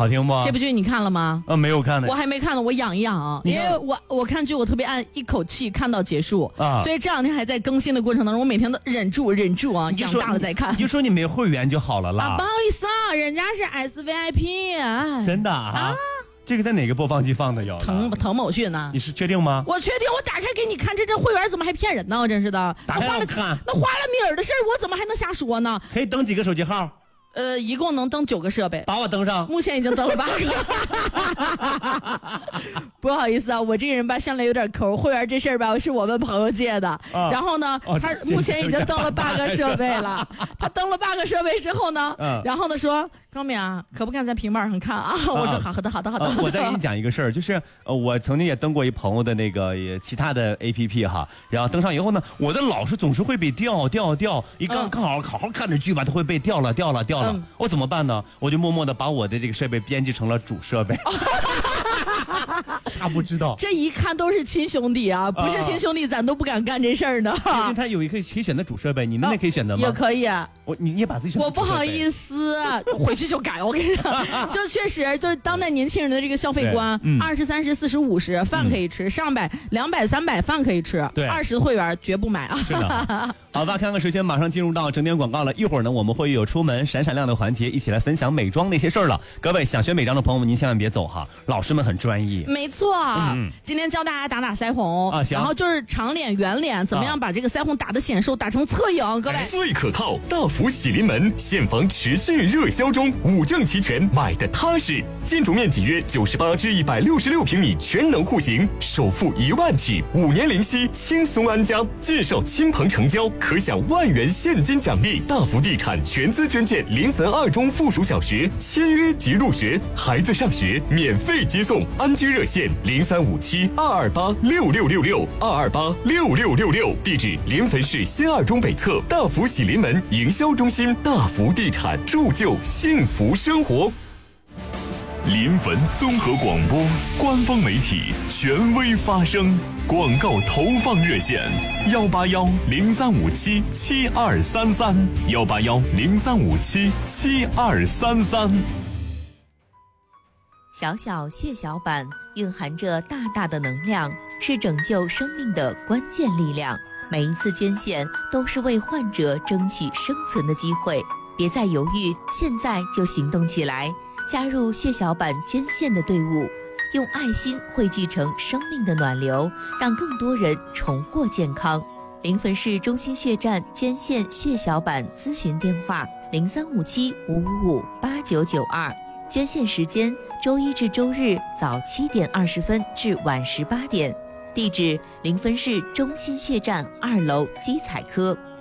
好听不？ 这部剧你看了吗？ 没有看呢。 我还没看呢，我养一养，因为我看剧我特别按一口气看到结束啊，所以这两天还在更新的过程当中，我每天都忍住啊，养大了再看。 你就说你没会员就好了啦。 不好意思啊，人家是 SVIP 啊。 真的啊？这个在哪个播放器放的有？ 腾某讯呢？ 你是确定吗？ 我确定，我打开给你看，这会员怎么还骗人呢？我真是的， 打开我看， 那花了米尔的事儿，我怎么还能瞎说呢？ 可以登几个手机号？ 一共能登9个设备， 把我登上。 目前已经登了8个。不好意思啊，我这个人吧，向来有点抠。会员这事儿吧，是我问朋友借的。然后呢，他目前已经登了8个设备了。他登了8个设备之后呢，然后呢说，高敏啊，可不敢在平板上看啊？我说好的。 我再给你讲一个事儿，就是我曾经也登过一朋友的那个其他的 APP 哈，然后登上以后呢，我的老是总是会被掉，一刚好看着剧吧，它会被掉了。我怎么办呢？我就默默的把我的这个设备编辑成了主设备。他不知道， 这一看都是亲兄弟啊，不是亲兄弟咱都不敢干这事儿呢。 因为他有一个可以选的主设备，你们那可以选择吗？ 也可以。 你也把自己选的。 我不好意思，回去就改。我跟你讲，就确实就是当代年轻人的这个消费观，20、30、40、50饭可以吃，上百、200、300饭可以吃， 对 ，20的会员绝不买啊。 是的。好吧，看看时间，马上进入到整点广告了。一会儿呢，我们会有出门闪闪亮的环节，一起来分享美妆那些事儿了。各位想学美妆的朋友们，您千万别走哈，老师们很专业。 没错，今天教大家打腮红啊，然后就是长脸、圆脸，怎么样把这个腮红打得显瘦，打成侧影。各位最可靠，大福喜临门现房持续热销中，5证齐全，买的踏实。建筑面积约98至166平米，全能户型，首付1万起，5年零息，轻松安家。介绍亲朋成交，可享1万元现金奖励。大福地产全资捐建临汾2中附属小学，签约即入学，孩子上学免费接送。安居热线035722826666，2286666。地址临汾市新2中北侧大福喜临门营销中心。大福地产，铸就幸福生活。临汾综合广播官方媒体，权威发声。广告投放热线：18103577233，18103577233。 小小血小板蕴含着大大的能量，是拯救生命的关键力量。每一次捐献都是为患者争取生存的机会，别再犹豫，现在就行动起来，加入血小板捐献的队伍，用爱心汇聚成生命的暖流，让更多人重获健康。临汾市中心血站捐献血小板咨询电话：0357555899，捐献时间周一至周日早7点20分至晚18点。地址：临汾市中心血站2楼基彩科。